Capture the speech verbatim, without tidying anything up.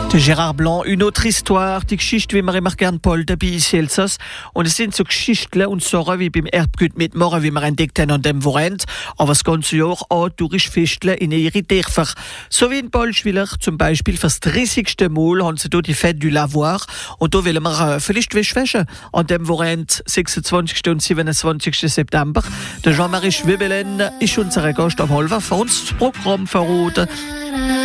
De Gérard Blanc, une autre histoire, die Geschichte, wie wir immer gern polten bei uns Elsass. Und es sind so Geschichten und Sorgen wie beim Erbgut mit Morgen, wie wir entdeckt haben an dem Wochenende. Aber das ganze Jahr auch Touristfesteln in ihre Dörfer. So wie in Polschwiller zum Beispiel fürs dreißigste Mal haben sie hier die Fête du Lavoir. Und da wollen wir äh, vielleicht wissen, an dem Wochenende, sechsundzwanzigsten und siebenundzwanzigsten September. Der Jean-Marie Schwebelen ist unser Gast am Halver für uns das Programm verraten.